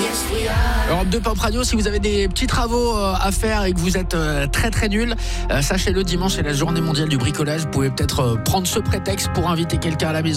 Europe 2 Pop Radio, si vous avez des petits travaux à faire et que vous êtes très très nul, sachez-le, dimanche c'est la journée mondiale du bricolage. Vous pouvez peut-être prendre ce prétexte pour inviter quelqu'un à la maison.